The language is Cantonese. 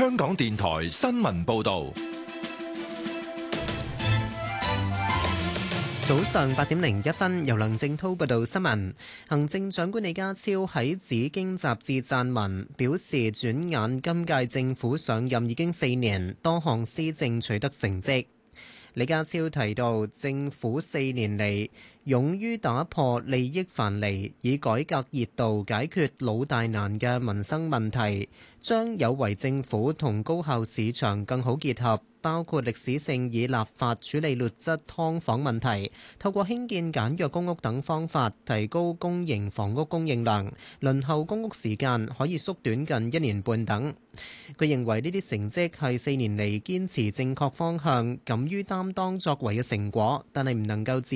香港電台新聞報道。 早上8:01，由梁正滔報道新聞。行政長官李家超喺《紫荊》雜誌撰文，表示轉眼今屆政府上任已經4年，多項施政取得成績。李家超提到，政府4年嚟勇於打破利益藩籬，以改革熱度解決老大難嘅民生問題，將有為政府同高效市場更好結合，包括歷史性以立法處理劣質劏房問題，透過興建簡約公屋等方法提高公營房屋供應量，輪候公屋時間可以縮短近1年半等。佢認為呢啲成績係4年嚟堅持正確方向、敢於擔當作為嘅成果，但係唔能夠